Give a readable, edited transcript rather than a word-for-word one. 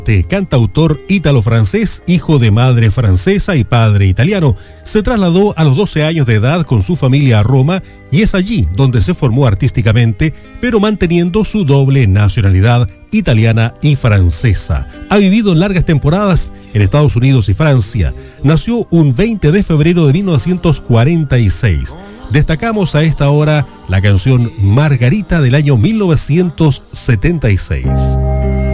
Cantautor ítalo-francés, hijo de madre francesa y padre italiano, se trasladó a los 12 años de edad con su familia a Roma y es allí donde se formó artísticamente, pero manteniendo su doble nacionalidad italiana y francesa. Ha vivido largas temporadas en Estados Unidos y Francia. Nació un 20 de febrero de 1946. Destacamos a esta hora la canción Margarita del año 1976.